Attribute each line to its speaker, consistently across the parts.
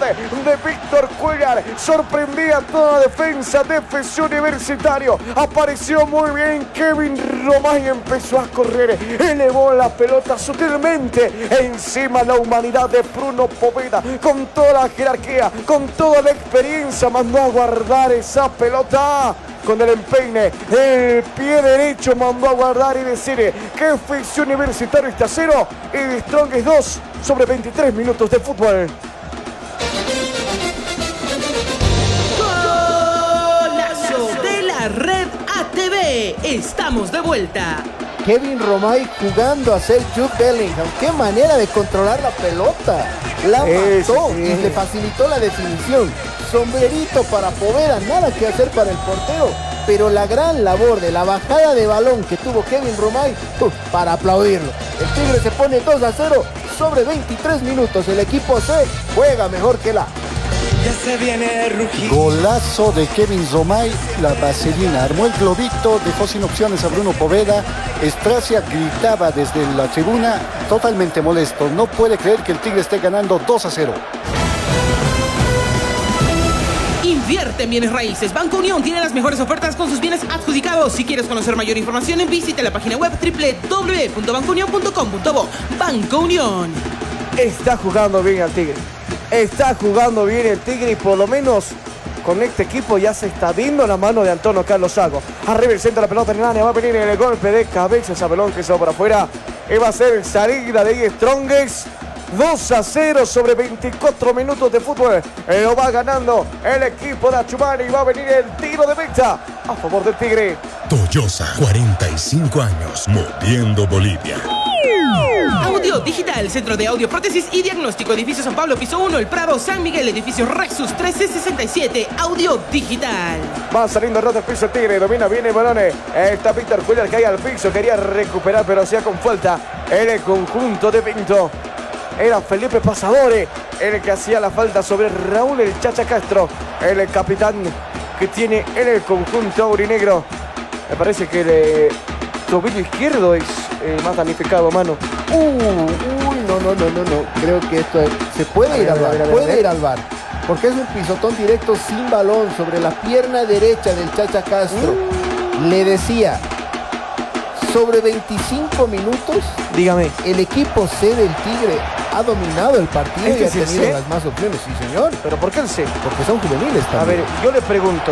Speaker 1: de Víctor Cuellar. Sorprendía toda la defensa de FC Universitario. Apareció muy bien Kevin Romay, empezó a correr, elevó la pelota sutilmente encima la humanidad de Bruno Poveda, con toda la jerarquía, con toda la experiencia, mandó a guardar esa pelota. Con el empeine, el pie derecho mandó a guardar y decir que FC Universitario está 0 y The Strongest 2 sobre 23 minutos de fútbol.
Speaker 2: Golazo de la Red ATV. Estamos de vuelta.
Speaker 3: Kevin Romay jugando a ser Jude Bellingham. Qué manera de controlar la pelota. La mató y le facilitó la definición. Sombrerito para Poveda, nada que hacer para el portero. Pero la gran labor de la bajada de balón que tuvo Kevin Romay, para aplaudirlo. El Tigre se pone 2-0 sobre 23 minutos. El equipo C juega mejor que la.
Speaker 4: Ya se viene rugido.
Speaker 5: Golazo de Kevin Romay, la vaselina. Armó el globito, dejó sin opciones a Bruno Poveda. Stracia gritaba desde la tribuna, totalmente molesto. No puede creer que el Tigre esté ganando 2-0.
Speaker 2: Invierte en bienes raíces. Banco Unión tiene las mejores ofertas con sus bienes adjudicados. Si quieres conocer mayor información, visita la página web www.bancounion.com.bo. Banco Unión.
Speaker 1: Está jugando bien el Tigre. Está jugando bien el Tigre y por lo menos con este equipo ya se está viendo la mano de Antonio Carlos Sago. Arriba el centro de la pelota en el área. Va a venir el golpe de cabeza. Esa pelota que se va para afuera. Y va a ser salida de The Strongest. 2-0 sobre 24 minutos de fútbol. Lo va ganando el equipo de Achumani. Y va a venir el tiro de meta a favor del Tigre.
Speaker 6: Toyosa, 45 años, moviendo Bolivia.
Speaker 2: Audio Digital, Centro de Audio, Prótesis y Diagnóstico, Edificio San Pablo, Piso 1, El Prado, San Miguel, Edificio Rexus 1367, Audio Digital.
Speaker 1: Va saliendo rota el piso el Tigre, domina bien el balón. Está Víctor Cuellar, cae al piso, quería recuperar, pero hacía con falta en el conjunto de Pinto. Era Felipe Pasadore el que hacía la falta sobre Raúl el Chacha Castro, el capitán que tiene en el conjunto aurinegro. Me parece que el tobillo izquierdo es más damnificado, mano.
Speaker 3: No. Creo que esto se puede ir al VAR. Puede ir al VAR. Porque es un pisotón directo sin balón sobre la pierna derecha del Chacha Castro. Le decía, sobre 25 minutos,
Speaker 1: dígame,
Speaker 3: el equipo C del Tigre ha dominado el partido y ha tenido las más opciones. Sí, señor.
Speaker 1: ¿Pero por qué el C?
Speaker 3: Porque son juveniles también.
Speaker 1: A ver, yo le pregunto,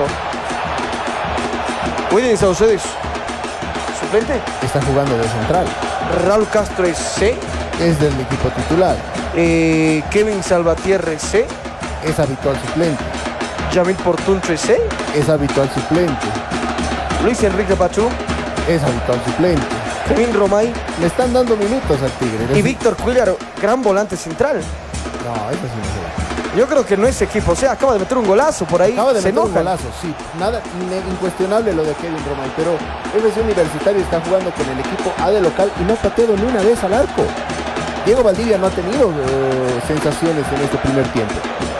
Speaker 1: ¿William Saucedo es suplente?
Speaker 3: Está jugando de central.
Speaker 1: Raúl Castro es C.
Speaker 3: Es del equipo titular.
Speaker 1: Kevin Salvatierre C.
Speaker 3: Es habitual suplente.
Speaker 1: Yamil Portuncho es C.
Speaker 3: Es habitual suplente.
Speaker 1: Luis Enrique Pachú
Speaker 3: es habitual suplente.
Speaker 1: Kevin Romay.
Speaker 3: Le están dando minutos al Tigre.
Speaker 1: Y Víctor Cuellar, gran volante central.
Speaker 3: No, eso sí no se.
Speaker 1: Yo creo que no es equipo, o sea, acaba de meter un golazo por ahí.
Speaker 3: Acaba de meter un golazo, sí. Nada, incuestionable lo de Kevin Romay, pero FC Universitario está jugando con el equipo A de local y no ha pateado ni una vez al arco. Diego Valdivia no ha tenido sensaciones en este primer tiempo.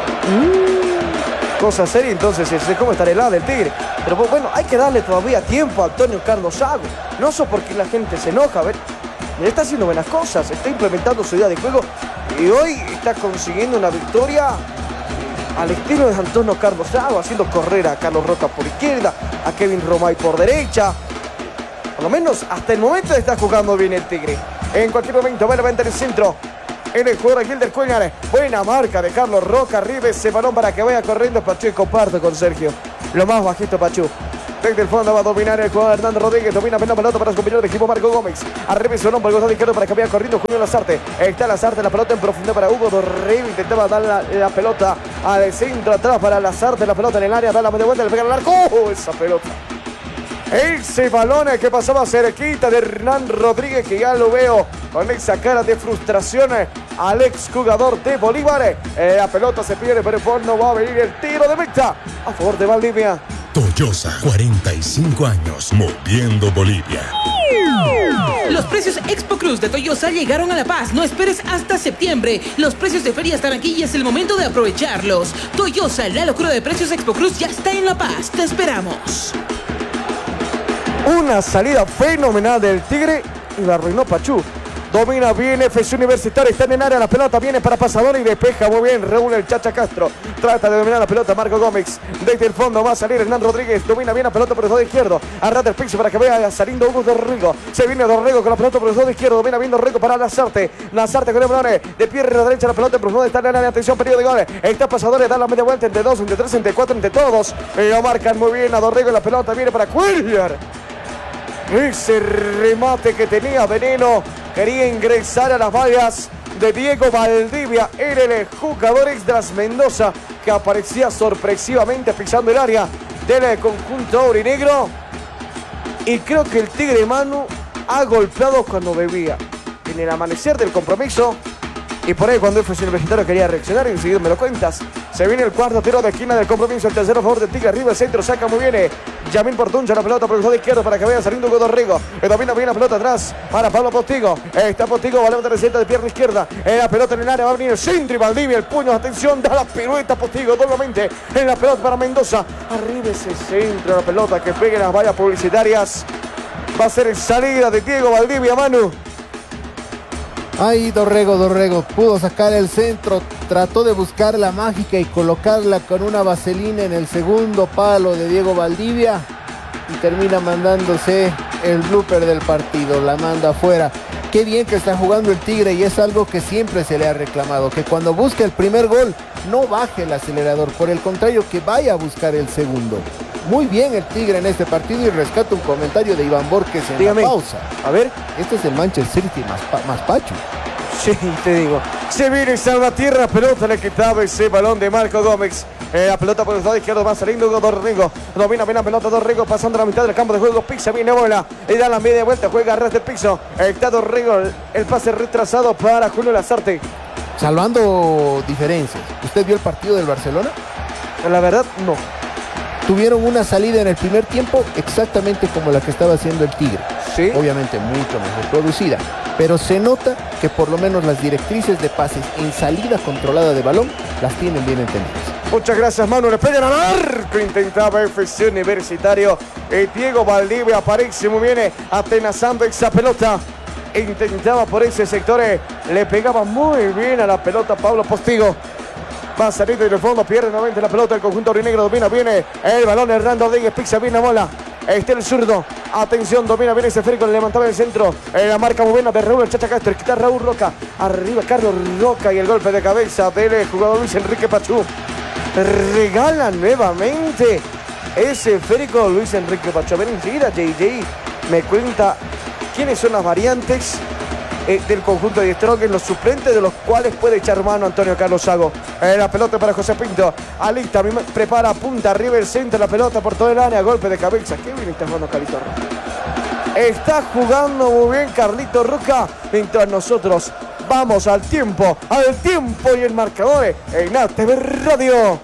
Speaker 1: Cosa seria, entonces, cómo estará el A del Tigre. Pero bueno, hay que darle todavía tiempo a Antonio Carlos Sago. No sé por qué la gente se enoja, a ver. Él está haciendo buenas cosas, está implementando su idea de juego y hoy está consiguiendo una victoria al estilo de Antonio Carlos Sago, haciendo correr a Carlos Roca por izquierda, a Kevin Romay por derecha. Por lo menos hasta el momento está jugando bien el Tigre. En cualquier momento va a levantar el centro en el jugador Gilder Cuellar. Buena marca de Carlos Roca, arriba ese balón para que vaya corriendo Pachú y comparto con Sergio. Lo más bajito Pachú. Desde el fondo va a dominar el jugador Hernando Rodríguez. Domina la pelota para su compañero de equipo Marco Gómez. Arriba su nombre, el costado izquierdo para que vaya corriendo Julio Lazarte. Está Lazarte, la pelota en profundidad para Hugo Dorrego. Intentaba dar la pelota al centro atrás para Lazarte. La pelota en el área, da la media vuelta, le pega al arco. Esa pelota. Ese balón que pasaba cerquita de Hernán Rodríguez, que ya lo veo con esa cara de frustración al exjugador de Bolívar. La pelota se pierde, pero el fondo va a venir el tiro de meta a favor de Valdivia.
Speaker 6: Toyosa, 45 años, moviendo Bolivia.
Speaker 2: Los precios Expo Cruz de Toyosa llegaron a La Paz. No esperes hasta septiembre. Los precios de feria están aquí y es el momento de aprovecharlos. Toyosa, la locura de precios Expo Cruz ya está en La Paz. Te esperamos.
Speaker 1: Una salida fenomenal del Tigre y la arruinó Pachú. Domina bien FC Universitario, está en área, la pelota viene para Pasador y despeja muy bien Raúl el Chacha Castro. Trata de dominar la pelota Marco Gómez. Desde el fondo va a salir Hernán Rodríguez, domina bien la pelota por el lado izquierdo. Arrata el piso para que vea saliendo Hugo Dorrego. Se viene Dorrego con la pelota por el lado izquierdo, domina bien Dorrego para Lazarte. Lazarte con el balón de pierna derecha, la pelota por el lado está en área, atención, periodo de goles. Está Pasador, da la media vuelta entre 2, entre 3, entre 4, entre todos. Lo marcan muy bien a Dorrego, la pelota viene para Cuellar. Ese remate que tenía Veneno quería ingresar a las vallas de Diego Valdivia. Era el jugador Extras Mendoza que aparecía sorpresivamente pisando el área del conjunto aurinegro. Y creo que el Tigre Manu ha golpeado cuando bebía. En el amanecer del compromiso. Y por ahí cuando FC Universitario quería reaccionar, enseguida me lo cuentas. Se viene el cuarto tiro de esquina del compromiso. El tercero a favor del Tigre. Arriba el centro, saca muy bien Yamil Portuncha, la pelota por el lado izquierdo para que vaya saliendo Hugo Dorrego. Domina bien la pelota atrás para Pablo Postigo. Está Postigo, balón de receta de pierna izquierda. La pelota en el área, va a venir el centro y Valdivia, el puño, atención, da la pirueta Postigo, nuevamente en la pelota para Mendoza. Arriba ese centro, la pelota que pegue en las vallas publicitarias. Va a ser en salida de Diego Valdivia, Manu.
Speaker 3: Ahí Dorrego pudo sacar el centro, trató de buscar la mágica y colocarla con una vaselina en el segundo palo de Diego Valdivia y termina mandándose el blooper del partido, la manda afuera. Qué bien que está jugando el Tigre y es algo que siempre se le ha reclamado, que cuando busque el primer gol no baje el acelerador, por el contrario que vaya a buscar el segundo. Muy bien el Tigre en este partido y rescato un comentario de Iván Borges en la pausa.
Speaker 1: A ver.
Speaker 3: Este es el Manchester City más pacho.
Speaker 1: Sí, te digo. Se viene Salvatierra, pelota le quitaba ese balón de Marco Gómez. La pelota por el lado izquierdo va saliendo Hugo Dorrego. Domina bien la pelota Dorrego pasando la mitad del campo de juego. Pisa viene bola. Le da la media vuelta, juega a ras del piso. Está Dorrego, el pase retrasado para Julio Lazarte.
Speaker 3: Salvando diferencias. ¿Usted vio el partido del Barcelona?
Speaker 1: La verdad, no.
Speaker 3: Tuvieron una salida en el primer tiempo exactamente como la que estaba haciendo el Tigre.
Speaker 1: Sí.
Speaker 3: Obviamente mucho mejor producida. Pero se nota que por lo menos las directrices de pases en salida controlada de balón las tienen bien entendidas.
Speaker 1: Muchas gracias, Manu. Le pegan al arco. Intentaba FC Universitario. Diego Valdivia aparece muy bien atenazando esa pelota. Intentaba por ese sector. Le pegaba muy bien a la pelota Pablo Postigo. Va a salir desde el fondo, pierde nuevamente la pelota el conjunto aurinegro, domina, viene el balón, Hernán Rodríguez, pisa bien la bola. Está el zurdo, atención, domina bien ese esférico, le levantaba el centro. La marca muy buena de Raúl el Chacha Castro, está Raúl Roca, arriba Carlos Roca y el golpe de cabeza del jugador Luis Enrique Pachú. Regala nuevamente ese esférico Luis Enrique Pachú. A ver, enseguida JJ me cuenta quiénes son las variantes del conjunto de Strong, en los suplentes de los cuales puede echar mano Antonio Carlos Sago. La pelota para José Pinto. Alista, prepara, punta arriba el centro, la pelota por todo el área, golpe de cabeza. Qué bien está jugando Carlito Roca. Está jugando muy bien Carlito Roca, mientras nosotros vamos al tiempo y el marcador en ATV Radio.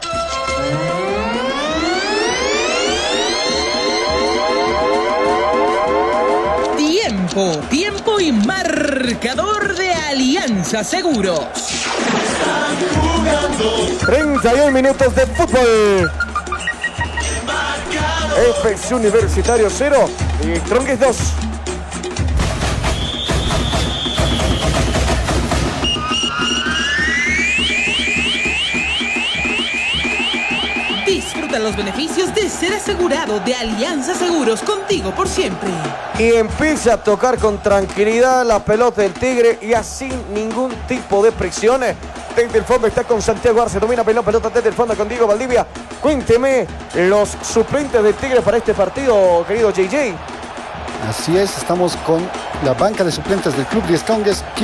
Speaker 2: Tiempo y marcador de Alianza Seguros.
Speaker 1: 31 minutos de fútbol. FC Universitario 0 y Strongest 2.
Speaker 2: Disfruta los beneficios de ser asegurado de Alianza Seguros, contigo por siempre.
Speaker 1: Y empieza a tocar con tranquilidad la pelota del Tigre y así ningún tipo de presiones. Desde el fondo está con Santiago Arce, domina pelota desde el fondo con Diego Valdivia. Cuénteme los suplentes del Tigre para este partido, querido JJ.
Speaker 5: Así es, estamos con la banca de suplentes del Club de Strongest.